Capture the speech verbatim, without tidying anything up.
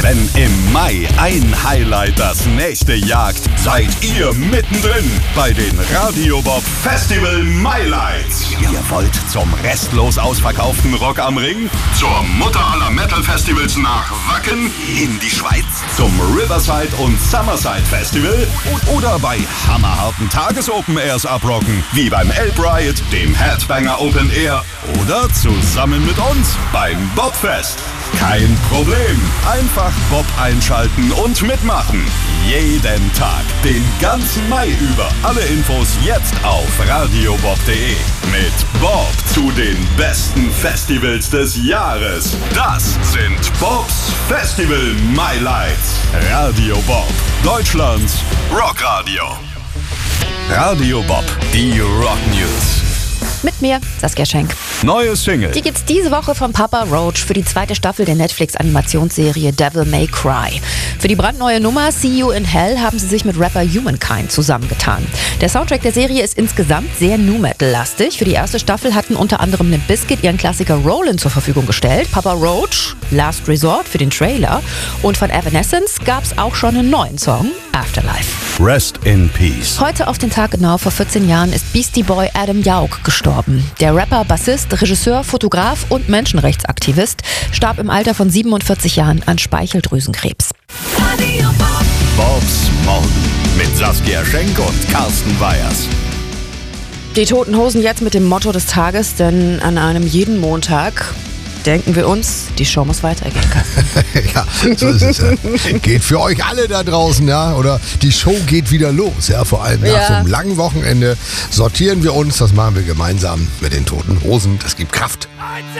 Wenn im Mai ein Highlight das nächste jagt, seid ihr mittendrin bei den Radio Bob Festival Mailights. Ihr wollt zum restlos ausverkauften Rock am Ring, zur Mutter aller Metal Festivals nach Wacken, in die Schweiz, zum Riverside und Summerside Festival oder bei hammerharten Tages-Open-Airs abrocken, wie beim Elb Riot, dem Headbanger Open Air oder zusammen mit uns beim Bobfest. Kein Problem. Einfach Bob einschalten und mitmachen. Jeden Tag, den ganzen Mai über. Alle Infos jetzt auf radiobob punkt de. Mit Bob zu den besten Festivals des Jahres. Das sind Bobs Festival Mailights. Radio Bob, Deutschlands Rockradio. Radio Bob, die Rock News. Mit mir, Saskia Schenk. Neue Single. Die gibt's diese Woche von Papa Roach für die zweite Staffel der Netflix-Animationsserie Devil May Cry. Für die brandneue Nummer See You in Hell haben sie sich mit Rapper Humankind zusammengetan. Der Soundtrack der Serie ist insgesamt sehr Nu-Metal-lastig. Für die erste Staffel hatten unter anderem Limp Bizkit ihren Klassiker Rollin' zur Verfügung gestellt, Papa Roach Last Resort für den Trailer und von Evanescence gab's auch schon einen neuen Song, Afterlife. Rest in Peace. Heute auf den Tag genau vor vierzehn Jahren ist Beastie Boy Adam Yauch gestorben. Der Rapper, Bassist, Regisseur, Fotograf und Menschenrechtsaktivist starb im Alter von siebenundvierzig Jahren an Speicheldrüsenkrebs. Bobs Morgen mit Saskia Schenk und Carsten Weyers. Die Toten Hosen jetzt mit dem Motto des Tages, denn an einem jeden Montag denken wir uns, die Show muss weitergehen. Ja, so ist es ja. Geht für euch alle da draußen, ja, oder die Show geht wieder los, ja, vor allem nach Ja. so einem langen Wochenende sortieren wir uns, das machen wir gemeinsam mit den Toten Hosen, das gibt Kraft.